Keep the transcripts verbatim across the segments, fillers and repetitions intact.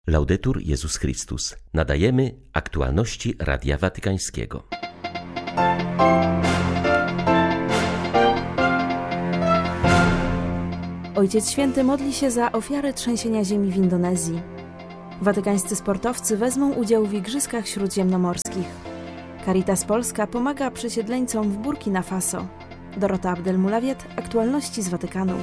Laudetur Jezus Chrystus. Nadajemy aktualności Radia Watykańskiego. Ojciec Święty modli się za ofiary trzęsienia ziemi w Indonezji. Watykańscy sportowcy wezmą udział w Igrzyskach Śródziemnomorskich. Caritas Polska pomaga przesiedleńcom w Burkina Faso. Dorota Abdel-Mulawiet, aktualności z Watykanu.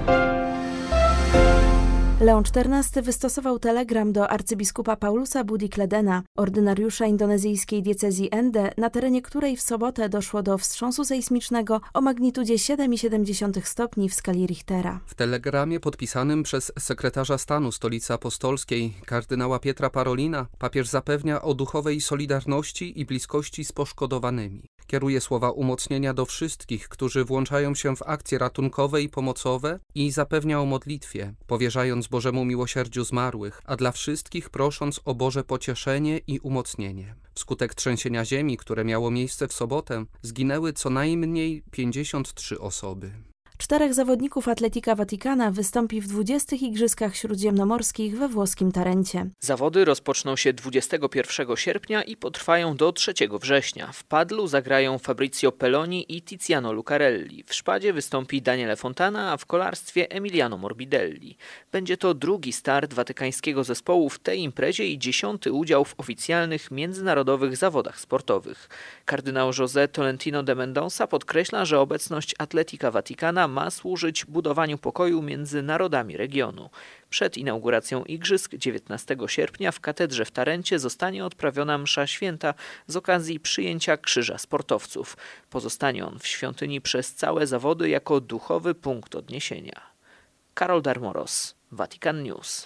Leon czternasty wystosował telegram do arcybiskupa Paulusa Budi Kledena, ordynariusza indonezyjskiej diecezji Ende, na terenie której w sobotę doszło do wstrząsu sejsmicznego o magnitudzie siedem przecinek siedem stopni w skali Richtera. W telegramie podpisanym przez sekretarza stanu Stolicy Apostolskiej, kardynała Pietra Parolina, papież zapewnia o duchowej solidarności i bliskości z poszkodowanymi. Kieruje słowa umocnienia do wszystkich, którzy włączają się w akcje ratunkowe i pomocowe i zapewnia o modlitwie, powierzając Bożemu miłosierdziu zmarłych, a dla wszystkich prosząc o Boże pocieszenie i umocnienie. Wskutek trzęsienia ziemi, które miało miejsce w sobotę, zginęły co najmniej pięćdziesiąt trzy osoby. Czterech zawodników Atletica Vaticana wystąpi w dwudziestych Igrzyskach Śródziemnomorskich we włoskim Tarencie. Zawody rozpoczną się dwudziestego pierwszego sierpnia i potrwają do trzeciego września. W padlu zagrają Fabrizio Pelloni i Tiziano Lucarelli. W szpadzie wystąpi Daniele Fontana, a w kolarstwie Emiliano Morbidelli. Będzie to drugi start watykańskiego zespołu w tej imprezie i dziesiąty udział w oficjalnych międzynarodowych zawodach sportowych. Kardynał José Tolentino de Mendonça podkreśla, że obecność Atletica Vaticana ma służyć budowaniu pokoju między narodami regionu. Przed inauguracją Igrzysk dziewiętnastego sierpnia w katedrze w Tarencie zostanie odprawiona msza święta z okazji przyjęcia krzyża sportowców. Pozostanie on w świątyni przez całe zawody jako duchowy punkt odniesienia. Karol Darmoros, Vatican News.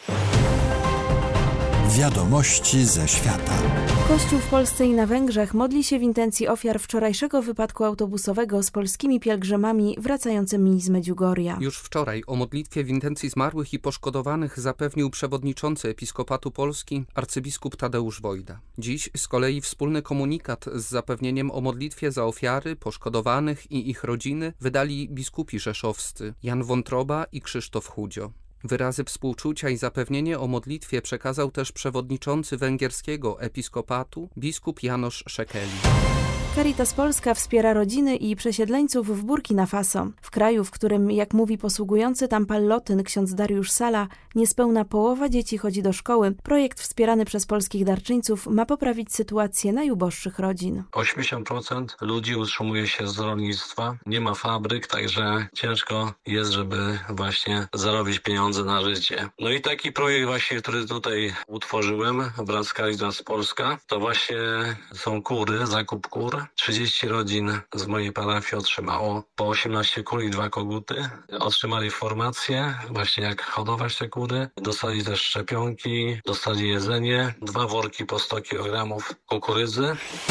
Wiadomości ze świata. Kościół w Polsce i na Węgrzech modli się w intencji ofiar wczorajszego wypadku autobusowego z polskimi pielgrzymami wracającymi z Medjugorja. Już wczoraj o modlitwie w intencji zmarłych i poszkodowanych zapewnił przewodniczący Episkopatu Polski arcybiskup Tadeusz Wojda. Dziś z kolei wspólny komunikat z zapewnieniem o modlitwie za ofiary, poszkodowanych i ich rodziny wydali biskupi rzeszowscy Jan Wątroba i Krzysztof Chudzio. Wyrazy współczucia i zapewnienie o modlitwie przekazał też przewodniczący węgierskiego episkopatu biskup János Szekeli. Caritas Polska wspiera rodziny i przesiedleńców w Burkina Faso. W kraju, w którym, jak mówi posługujący tam pallotyn ksiądz Dariusz Sala, niespełna połowa dzieci chodzi do szkoły, projekt wspierany przez polskich darczyńców ma poprawić sytuację najuboższych rodzin. osiemdziesiąt procent ludzi utrzymuje się z rolnictwa, nie ma fabryk, także ciężko jest, żeby właśnie zarobić pieniądze na życie. No i taki projekt właśnie, który tutaj utworzyłem wraz z Caritas Polska, to właśnie są kury, zakup kur. trzydzieści rodzin z mojej parafii otrzymało po osiemnaście kur i dwa koguty. Otrzymali formację właśnie jak hodować te kury. Dostali też szczepionki, dostali jedzenie, dwa worki po sto kilogramów kukurydzy.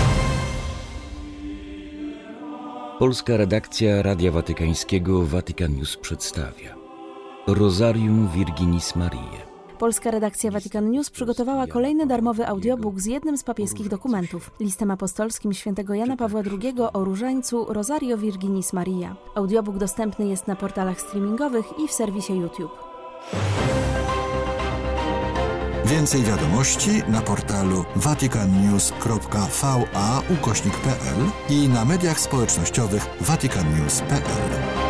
Polska redakcja Radia Watykańskiego Vatican News przedstawia Rosarium Virginis Mariae. Polska redakcja Vatican News przygotowała kolejny darmowy audiobook z jednym z papieskich dokumentów, listem apostolskim świętego Jana Pawła drugiego o różańcu Rosario Virginis Mariae. Audiobook dostępny jest na portalach streamingowych i w serwisie YouTube. Więcej wiadomości na portalu vaticannews kropka va ukośnik p l i na mediach społecznościowych vaticannews kropka p l.